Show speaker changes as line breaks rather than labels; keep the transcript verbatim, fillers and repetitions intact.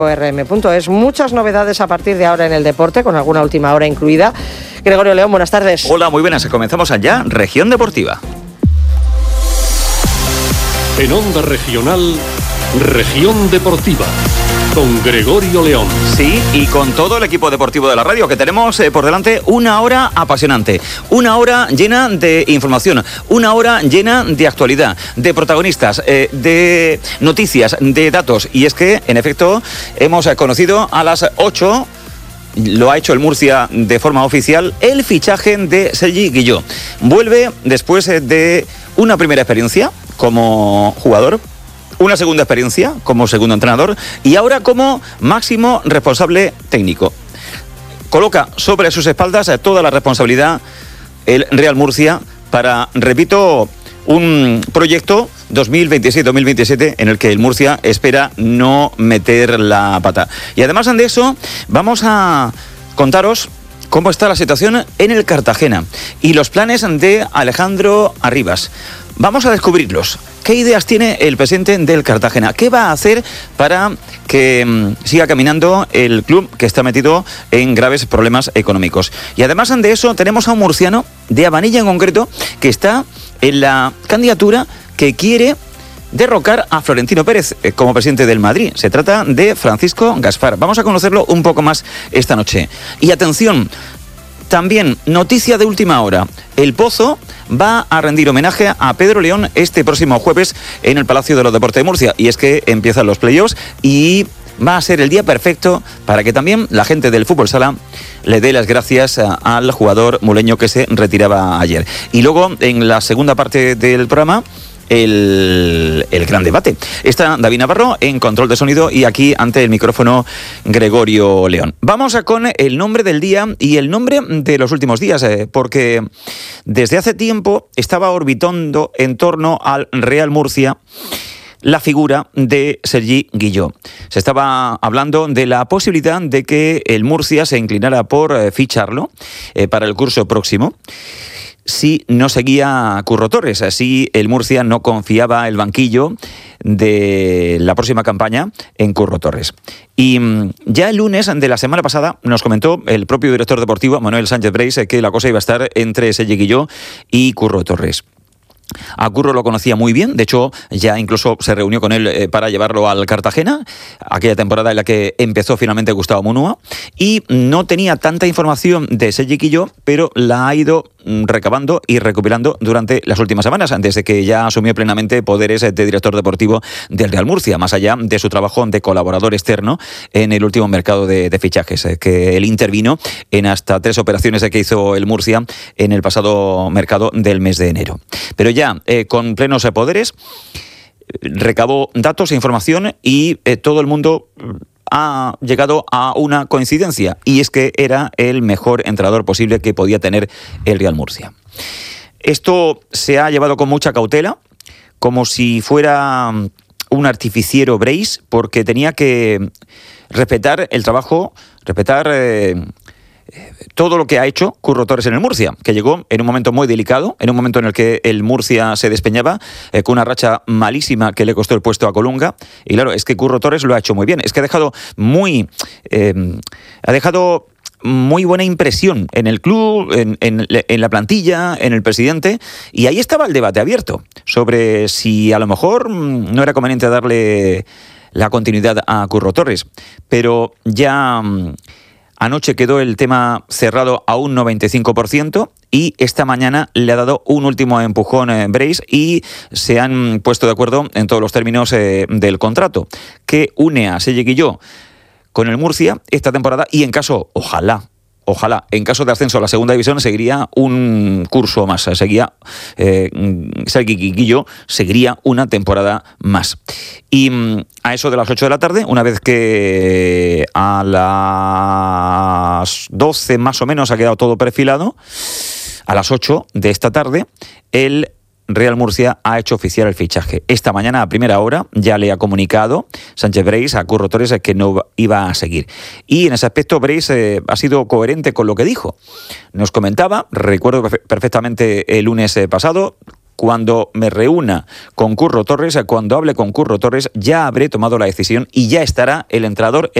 R M punto es. Muchas novedades a partir de ahora en el deporte, con alguna última hora incluida. Gregorio León, buenas tardes.
Hola, muy buenas. Comenzamos allá, Región Deportiva.
En Onda Regional, Región Deportiva, con Gregorio León.
Sí, y con todo el equipo deportivo de la radio, que tenemos eh, por delante una hora apasionante, una hora llena de información, una hora llena de actualidad, de protagonistas, eh, de noticias, de datos. Y es que, en efecto, hemos conocido a las ocho... Lo ha hecho el Murcia de forma oficial, el fichaje de Sergi Guilló. Vuelve después de una primera experiencia como jugador, una segunda experiencia como segundo entrenador y ahora como máximo responsable técnico. Coloca sobre sus espaldas toda la responsabilidad el Real Murcia para, repito, un proyecto dos mil veintiséis dos mil veintisiete en el que el Murcia espera no meter la pata. Y además de eso, vamos a contaros cómo está la situación en el Cartagena y los planes de Alejandro Arribas. Vamos a descubrirlos. ¿Qué ideas tiene el presidente del Cartagena? ¿Qué va a hacer para que mmm, siga caminando el club que está metido en graves problemas económicos? Y además de eso, tenemos a un murciano de Abanilla en concreto que está en la candidatura que quiere derrocar a Florentino Pérez eh, como presidente del Madrid. Se trata de Francisco Gaspar. Vamos a conocerlo un poco más esta noche. Y atención, también noticia de última hora. El Pozo va a rendir homenaje a Pedro León este próximo jueves en el Palacio de los Deportes de Murcia. Y es que empiezan los playoffs y va a ser el día perfecto para que también la gente del fútbol sala le dé las gracias al jugador muleño que se retiraba ayer. Y luego, en la segunda parte del programa, El, el gran debate. Está David Navarro en control de sonido y aquí ante el micrófono Gregorio León. Vamos a con el nombre del día y el nombre de los últimos días, eh, porque desde hace tiempo estaba orbitando en torno al Real Murcia la figura de Sergi Guilló. Se estaba hablando de la posibilidad de que el Murcia se inclinara por eh, ficharlo eh, para el curso próximo, si no seguía Curro Torres, si el Murcia no confiaba el banquillo de la próxima campaña en Curro Torres. Y ya el lunes de la semana pasada nos comentó el propio director deportivo, Manuel Sánchez Breis, que la cosa iba a estar entre Sergi Guilló y Curro Torres. A Curro lo conocía muy bien, de hecho ya incluso se reunió con él eh, para llevarlo al Cartagena, aquella temporada en la que empezó finalmente Gustavo Munúa, y no tenía tanta información de Sergi Guilló, pero la ha ido recabando y recopilando durante las últimas semanas, desde que ya asumió plenamente poderes de director deportivo del Real Murcia, más allá de su trabajo de colaborador externo en el último mercado de, de fichajes, que él intervino en hasta tres operaciones que hizo el Murcia en el pasado mercado del mes de enero. Pero ya eh, con plenos poderes, recabó datos e información y eh, todo el mundo ha llegado a una coincidencia, y es que era el mejor entrenador posible que podía tener el Real Murcia. Esto se ha llevado con mucha cautela, como si fuera un artificiero Breis, porque tenía que respetar el trabajo, respetar eh, todo lo que ha hecho Curro Torres en el Murcia, que llegó en un momento muy delicado, en un momento en el que el Murcia se despeñaba, eh, con una racha malísima que le costó el puesto a Colunga. Y claro, es que Curro Torres lo ha hecho muy bien, es que ha dejado muy eh, ha dejado muy buena impresión en el club, en, en, en la plantilla, en el presidente, y ahí estaba el debate abierto sobre si a lo mejor no era conveniente darle la continuidad a Curro Torres, pero ya anoche quedó el tema cerrado a un noventa y cinco por ciento y esta mañana le ha dado un último empujón eh, Breis y se han puesto de acuerdo en todos los términos eh, del contrato que une a Sergi Guilló con el Murcia esta temporada, y en caso, ojalá, ojalá, en caso de ascenso a la segunda división seguiría un curso más, seguía eh, Sergi Guilló seguiría una temporada más. Y a eso de las ocho de la tarde, una vez que a las doce más o menos ha quedado todo perfilado, a las ocho de esta tarde, el Real Murcia ha hecho oficial el fichaje. Esta mañana a primera hora ya le ha comunicado Sánchez Breis a Curro Torres que no iba a seguir. Y en ese aspecto Breis eh, ha sido coherente con lo que dijo. Nos comentaba, recuerdo perfectamente el lunes pasado, Cuando me reúna con Curro Torres, cuando hable con Curro Torres, ya habré tomado la decisión y ya estará el entrenador